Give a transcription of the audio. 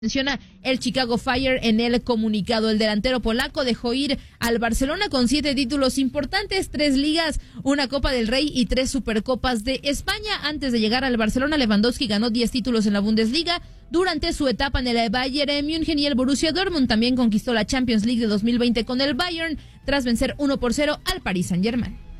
Menciona el Chicago Fire en el comunicado. El delantero polaco dejó ir al Barcelona con 7 títulos importantes, 3 ligas, una Copa del Rey y 3 Supercopas de España. Antes de llegar al Barcelona, Lewandowski ganó 10 títulos en la Bundesliga. Durante su etapa en el Bayern München y el Borussia Dortmund, también conquistó la Champions League de 2020 con el Bayern, tras vencer 1-0 al Paris Saint-Germain.